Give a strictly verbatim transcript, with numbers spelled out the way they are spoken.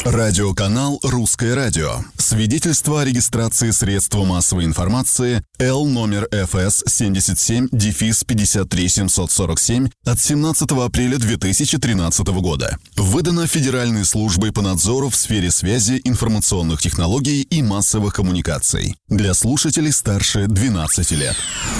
Радиоканал «Русское радио». Свидетельство о регистрации средства массовой информации Л номер эф эс семьдесят семь пятьдесят три семьсот сорок семь от семнадцатого апреля две тысячи тринадцатого года. Выдано Федеральной службой по надзору в сфере связи, информационных технологий и массовых коммуникаций. Для слушателей старше двенадцати лет.